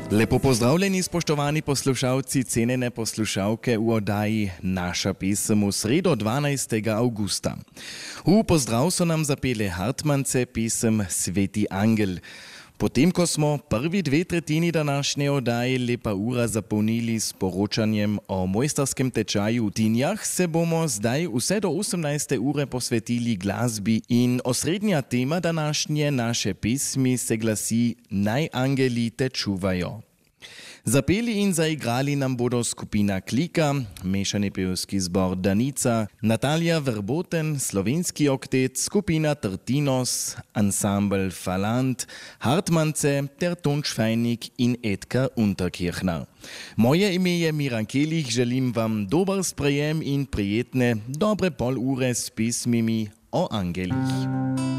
Lepo pozdravljeni, spoštovani poslušalci, cenjene poslušalke v oddaji Naša pesem v sredo 12. augusta. V pozdrav so nam zapele Hartmance pesem Sveti Angel. Potem, ko smo prvi 2/3 današnje oddaje Lepa ura zapolnili s poročanjem o mojstarskem tečaju v Tinjah, se bomo zdaj vse do 18. ure posvetili glasbi in osrednja tema današnje naše pesmi se glasi Naj angeli te čuvajo. Zapeli in zaigrali nam bodo skupina Klika, mešani pevski zbor Danica, Natalija Verboten, slovenski oktet, skupina Trtinos, ansambel Falant, Hartmance ter Tonč Fajnik in Edka Unterkirchner. Moje ime je Miran Kelih, želim vam dober sprejem in prijetne dobre pol ure s pesmimi o angelih.